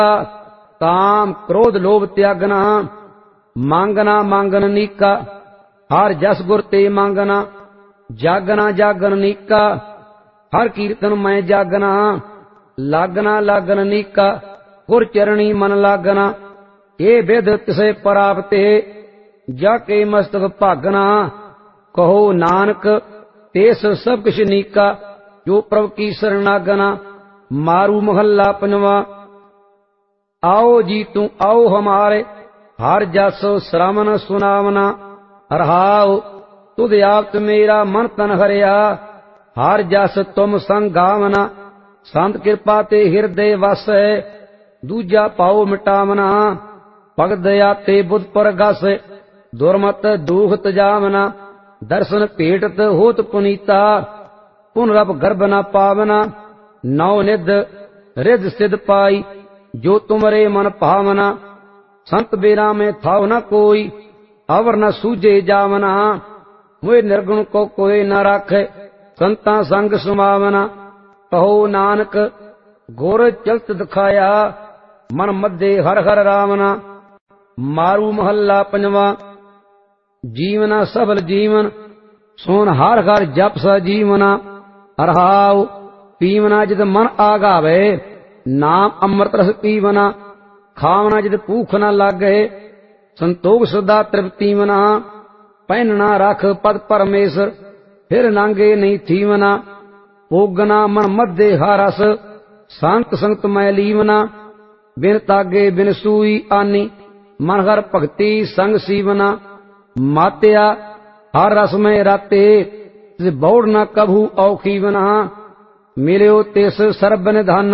काम क्रोध लोभ त्यागना, मांगना मांगन नीका। हर जस गुर ते मांगना, जागना जागन नीका। हर कीर्तन मैं जागना, लागना लागन नीका। गुर चरणी मन लागना, ये विध तिसे प्राप्ते। जाके मस्तक भागना, कहो नानक तेस सब किछ नीका। जो प्रभु की शरणागना। मारू महला पंजवा। आओ जी तू आओ हमारे, हर जस श्रवण सुनावना। रहाओ तुद आप मेरा मन तन हरिया, हर जस तुम संग गावना। संत कृपा ते हृदय वस, दूजा पाओ मिटावना। भगत दया ते बुध परगस, दुर्मत दुख तजावना। दर्शन भेटत होत पुनीता, पुनरप गर्भ न पावना। नौ निध रिध सिद्ध पाई, जो तुमरे मन भावना। संत बेरा में थाव न कोई, अवर न सूझे जावना। मुझे निर्गुण को कोई न राखे, संता संग सुमावना। कहो नानक गोर चलत दिखाया, मन मध्य हर हर रावना। मारू महला पंजवा। जीवना सफल जीवन, सोन हर हर जप स जीवना। रहाओ पीवना जित मन आगावे, नाम अमृत रस पीवना। खावना जित भूख न लागे, संतोख सदा तृप्ति मना। पहनना रख पद परमेश्वर, फिर नांगे नहीं थीवना। भोगना मन मध्य हारस, संत संत मैं लीवना। बिन तागे बिन सूई आनी, मन हर भक्ति संग सीवना। मात्या हर रस में राते, बौड़ न कभू औखीवना। मिल्यो तिस सर्ब निधाना।